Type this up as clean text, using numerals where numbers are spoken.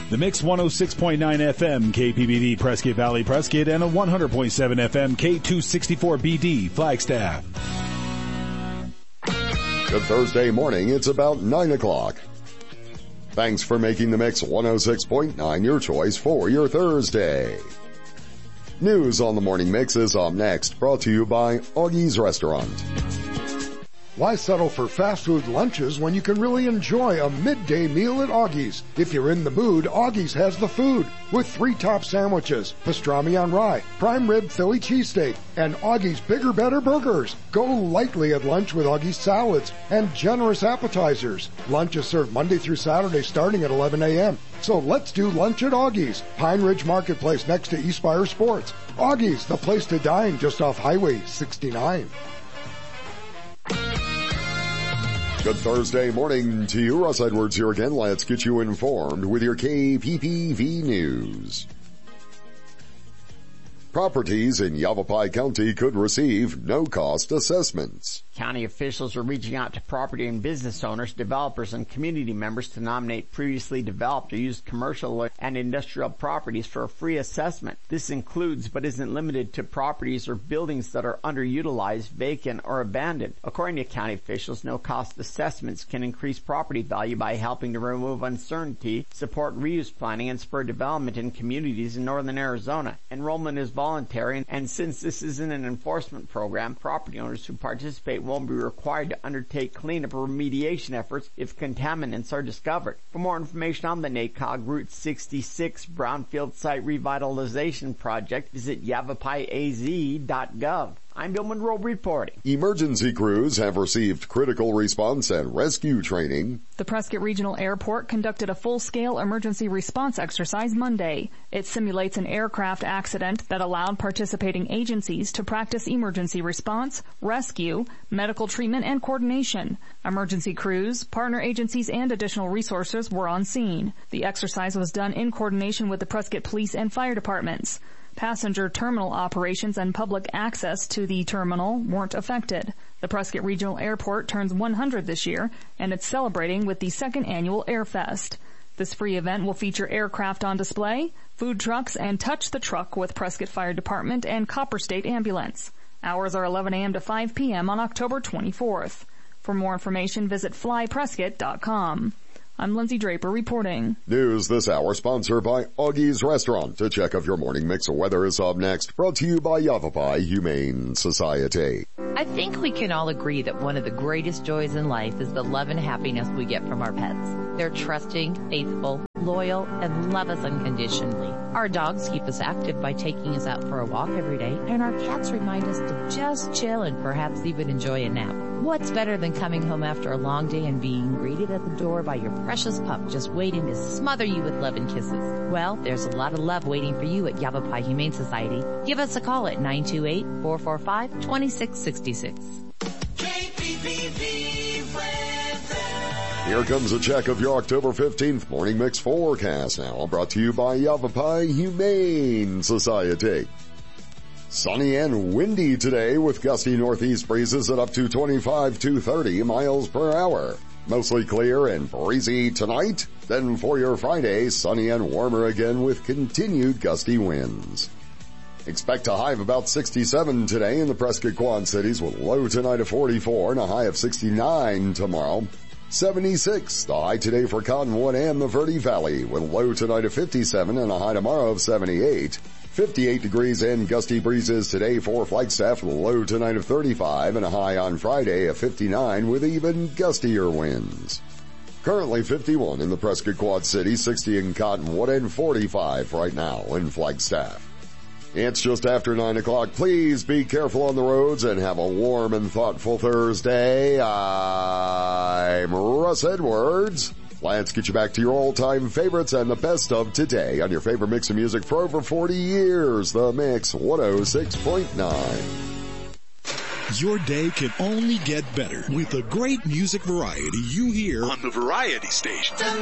The Mix 106.9 FM KPBD Prescott Valley Prescott and a 100.7 FM K264BD Flagstaff. Good Thursday morning. It's about 9 o'clock. Thanks for making the Mix 106.9 your choice for your Thursday. News on the Morning Mix is up next, brought to you by Augie's Restaurant. Why settle for fast food lunches when you can really enjoy a midday meal at Augie's? If you're in the mood, Augie's has the food with 3 top sandwiches, pastrami on rye, prime rib Philly cheesesteak, and Augie's Bigger Better Burgers. Go lightly at lunch with Augie's salads and generous appetizers. Lunch is served Monday through Saturday starting at 11 a.m. So let's do lunch at Augie's, Pine Ridge Marketplace next to Eastspire Sports. Augie's, the place to dine just off Highway 69. Good Thursday morning to you. Russ Edwards here again. Let's get you informed with your KPPV News. Properties in Yavapai County could receive no-cost assessments. County officials are reaching out to property and business owners, developers, and community members to nominate previously developed or used commercial and industrial properties for a free assessment. This includes, but isn't limited to, properties or buildings that are underutilized, vacant, or abandoned. According to county officials, no-cost assessments can increase property value by helping to remove uncertainty, support reuse planning, and spur development in communities in northern Arizona. Enrollment is voluntary, and since this isn't an enforcement program, property owners who participate won't be required to undertake cleanup or remediation efforts if contaminants are discovered. For more information on the NACOG Route 66 Brownfield Site Revitalization Project, visit yavapaiaz.gov. I'm Bill Monroe reporting. Emergency crews have received critical response and rescue training. The Prescott Regional Airport conducted a full-scale emergency response exercise Monday. It simulates an aircraft accident that allowed participating agencies to practice emergency response, rescue, medical treatment, and coordination. Emergency crews, partner agencies, and additional resources were on scene. The exercise was done in coordination with the Prescott Police and Fire Departments. Passenger terminal operations and public access to the terminal weren't affected. The Prescott Regional Airport turns 100 this year, and it's celebrating with the second annual Airfest. This free event will feature aircraft on display, food trucks, and Touch the Truck with Prescott Fire Department and Copper State Ambulance. Hours are 11 a.m. to 5 p.m. on October 24th. For more information, visit flyprescott.com. I'm Lindsay Draper reporting. News this hour sponsored by Augie's Restaurant. A check of your morning mix of weather is up next, brought to you by Yavapai Humane Society. I think we can all agree that one of the greatest joys in life is the love and happiness we get from our pets. They're trusting, faithful, loyal, and love us unconditionally. Our dogs keep us active by taking us out for a walk every day, and our cats remind us to just chill and perhaps even enjoy a nap. What's better than coming home after a long day and being greeted at the door by your precious pup just waiting to smother you with love and kisses? Well, there's a lot of love waiting for you at Yavapai Humane Society. Give us a call at 928-445-2666. Here comes a check of your October 15th morning mix forecast now, brought to you by Yavapai Humane Society. Sunny and windy today with gusty northeast breezes at up to 25 to 30 miles per hour. Mostly clear and breezy tonight. Then for your Friday, sunny and warmer again with continued gusty winds. Expect a high of about 67 today in the Prescott Quad Cities with low tonight of 44 and a high of 69 tomorrow. 76, the high today for Cottonwood and the Verde Valley with low tonight of 57 and a high tomorrow of 78. 58 degrees and gusty breezes today for Flagstaff with a low tonight of 35 and a high on Friday of 59 with even gustier winds. Currently 51 in the Prescott Quad City, 60 in Cottonwood, and 45 right now in Flagstaff. It's just after 9 o'clock. Please be careful on the roads and have a warm and thoughtful Thursday. I'm Russ Edwards. Let's get you back to your all-time favorites and the best of today on your favorite mix of music for over 40 years, The Mix 106.9. Your day can only get better with the great music variety you hear on the Variety Station.